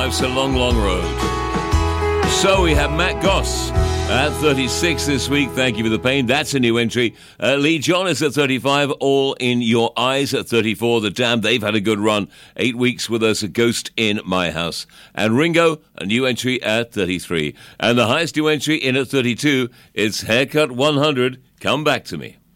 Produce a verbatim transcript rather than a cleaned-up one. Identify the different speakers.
Speaker 1: Life's a long, long road. So we have Matt Goss at thirty-six this week. Thank you for the pain. That's a new entry. Uh, Lee John is at thirty-five. All in Your Eyes at thirty-four. The Damned, they've had a good run. Eight weeks with us. A Ghost in My House. And Ringo, a new entry at thirty-three. And the highest new entry in at thirty-two. It's Haircut one hundred. Come Back to Me.